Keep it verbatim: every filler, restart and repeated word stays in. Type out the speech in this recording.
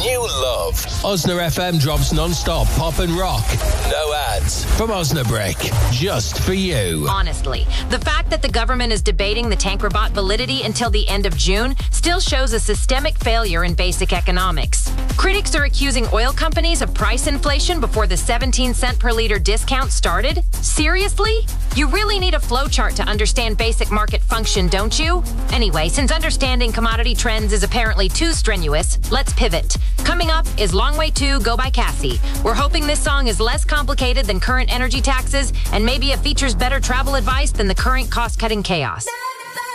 you love. Osna F M drops non-stop pop and rock. No ads. From Osnabrick. Just for you. Honestly, the fact that the government is debating the tank robot validity until the end of June still shows a systemic failure in basic economics. Critics are accusing oil companies of price inflation before the seventeen cent per liter discount started. Seriously? You really need a flowchart to understand basic market function, don't you? Anyway, since understanding commodity trends is apparently too strenuous, let's pivot. Coming up is Long Way two, Go by Cassie. We're hoping this song is less complicated than current energy taxes, and maybe it features better travel advice than the current cost-cutting chaos.